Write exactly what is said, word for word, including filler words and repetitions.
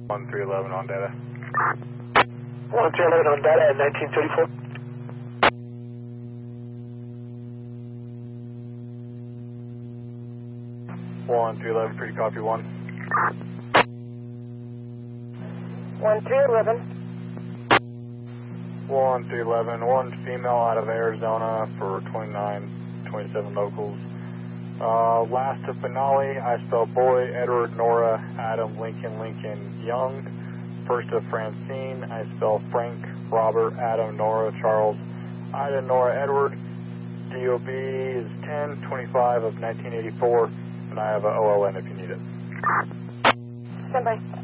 one three eleven on data. one three eleven on data at nineteen thirty-four. one three eleven, pretty copy one. one three eleven. one three eleven, one female out of Arizona for twenty-nine twenty-seven locals. Uh, last to Finale, I spell boy, Edward, Nora, Adam, Lincoln, Lincoln, Young. First to Francine, I spell Frank, Robert, Adam, Nora, Charles, Ida, Nora, Edward. D O B is ten twenty-five of nineteen eighty-four, and I have a O L N if you need it. Stand by.